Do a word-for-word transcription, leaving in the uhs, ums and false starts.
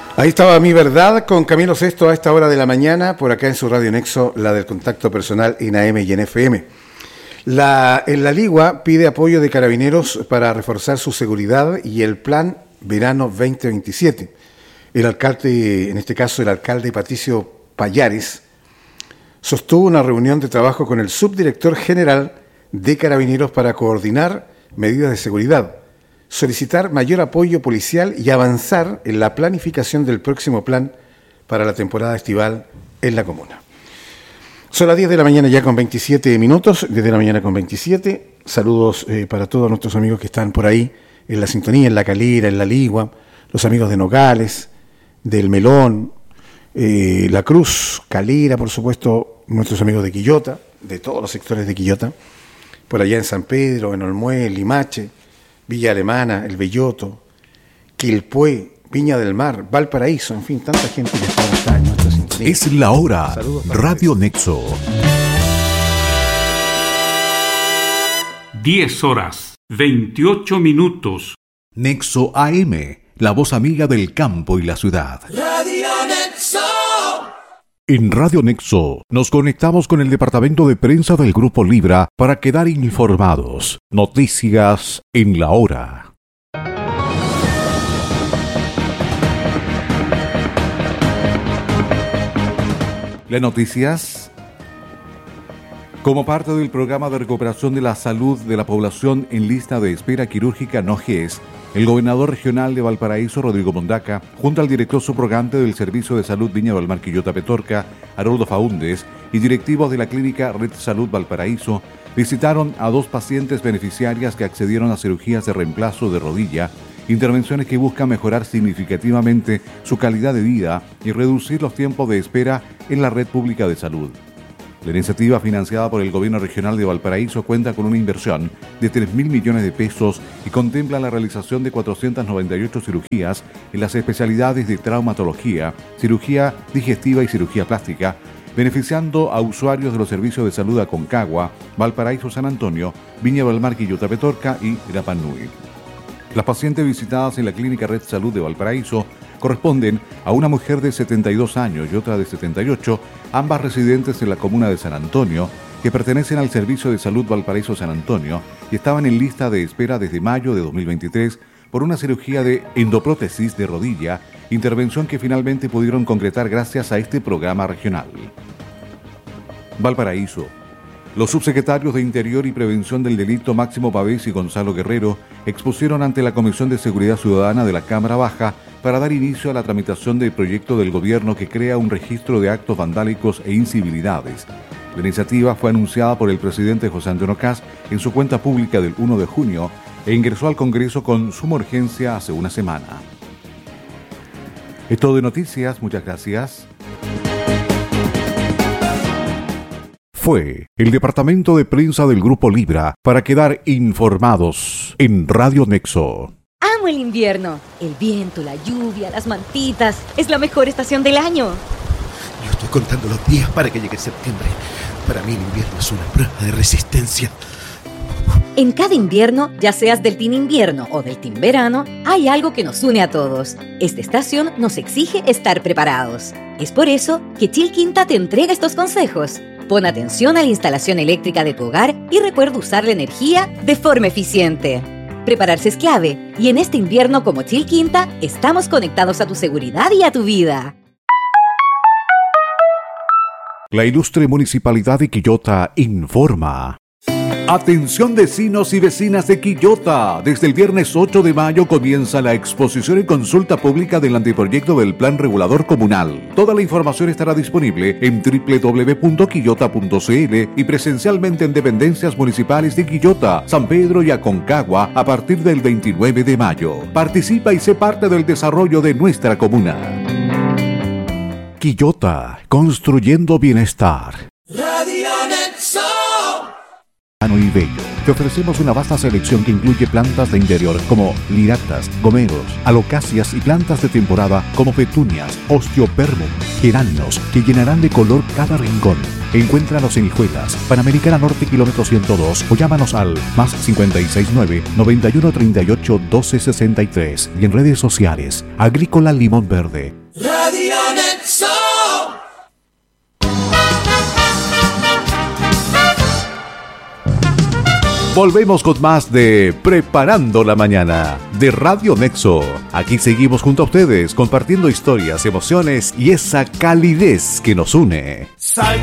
Ahí estaba Mi Verdad con Camilo Sesto a esta hora de la mañana, por acá en su Radio Nexo, la del contacto personal en A M y en F M. La, en la Ligua pide apoyo de Carabineros para reforzar su seguridad y el plan verano veinte veintisiete. El alcalde, en este caso el alcalde Patricio Pallares, sostuvo una reunión de trabajo con el subdirector general de Carabineros para coordinar medidas de seguridad, solicitar mayor apoyo policial y avanzar en la planificación del próximo plan para la temporada estival en la comuna. Son las diez de la mañana ya con veintisiete minutos, diez de la mañana con veintisiete. Saludos eh, para todos nuestros amigos que están por ahí en la sintonía, en La Calera, en La Ligua, los amigos de Nogales, del Melón, eh, La Cruz, Calera, por supuesto, nuestros amigos de Quillota, de todos los sectores de Quillota, por allá en San Pedro, en Olmué, Limache, Villa Alemana, El Belloto, Quilpué, Viña del Mar, Valparaíso, en fin, tanta gente que está en nuestra sintonía. Es la hora. Radio Nexo. diez horas, veintiocho minutos. Nexo A M, la voz amiga del campo y la ciudad. Radio Nexo. En Radio Nexo nos conectamos con el departamento de prensa del Grupo Libra para quedar informados. Noticias en la hora. Las noticias. Como parte del programa de recuperación de la salud de la población en lista de espera quirúrgica no G E S, el gobernador regional de Valparaíso, Rodrigo Mondaca, junto al director subrogante del Servicio de Salud Viña del Mar Quillota Petorca, Haroldo Faúndez, y directivos de la clínica Red Salud Valparaíso, visitaron a dos pacientes beneficiarias que accedieron a cirugías de reemplazo de rodilla, intervenciones que buscan mejorar significativamente su calidad de vida y reducir los tiempos de espera en la red pública de salud. La iniciativa, financiada por el Gobierno Regional de Valparaíso, cuenta con una inversión de tres mil millones de pesos y contempla la realización de cuatrocientas noventa y ocho cirugías en las especialidades de traumatología, cirugía digestiva y cirugía plástica, beneficiando a usuarios de los servicios de salud Aconcagua, Valparaíso, San Antonio, Viña del Mar, Quillota Petorca y Irapanui. Las pacientes visitadas en la clínica Red Salud de Valparaíso corresponden a una mujer de setenta y dos años y otra de setenta y ocho, ambas residentes en la comuna de San Antonio, que pertenecen al Servicio de Salud Valparaíso San Antonio y estaban en lista de espera desde mayo de dos mil veintitrés por una cirugía de endoprótesis de rodilla, intervención que finalmente pudieron concretar gracias a este programa regional. Valparaíso. Los subsecretarios de Interior y Prevención del Delito Máximo Pavés y Gonzalo Guerrero expusieron ante la Comisión de Seguridad Ciudadana de la Cámara Baja para dar inicio a la tramitación del proyecto del gobierno que crea un registro de actos vandálicos e incivilidades. La iniciativa fue anunciada por el presidente José Antonio Kast en su cuenta pública del primero de junio e ingresó al Congreso con suma urgencia hace una semana. Es todo de noticias, muchas gracias. Fue el departamento de prensa del Grupo Libra para quedar informados en Radio Nexo. Amo el invierno. El viento, la lluvia, las mantitas. Es la mejor estación del año. Yo estoy contando los días para que llegue septiembre. Para mí el invierno es una prueba de resistencia. En cada invierno, ya seas del team invierno o del team verano, hay algo que nos une a todos. Esta estación nos exige estar preparados. Es por eso que Chil Quinta te entrega estos consejos. Pon atención a la instalación eléctrica de tu hogar y recuerda usar la energía de forma eficiente. Prepararse es clave y en este invierno como Chil Quinta estamos conectados a tu seguridad y a tu vida. La ilustre Municipalidad de Quillota informa. Atención vecinos y vecinas de Quillota. Desde el viernes ocho de mayo comienza la exposición y consulta pública del anteproyecto del Plan Regulador Comunal. Toda la información estará disponible en doble u doble u doble u punto quillota punto c l y presencialmente en dependencias municipales de Quillota, San Pedro y Aconcagua a partir del veintinueve de mayo. Participa y sé parte del desarrollo de nuestra comuna. Quillota, construyendo bienestar. Radio Nexo. Y bello. Te ofrecemos una vasta selección que incluye plantas de interior como liractas, gomeros, alocacias y plantas de temporada como petunias, osteopermum, geranios que llenarán de color cada rincón. Encuéntranos en Hijuelas, Panamericana Norte, kilómetro ciento dos o llámanos al más cinco seis nueve, noventa y uno treinta y ocho, doce sesenta y tres y en redes sociales Agrícola Limón Verde. Radio Nexo. Volvemos con más de Preparando la Mañana de Radio Nexo. Aquí seguimos junto a ustedes compartiendo historias, emociones y esa calidez que nos une.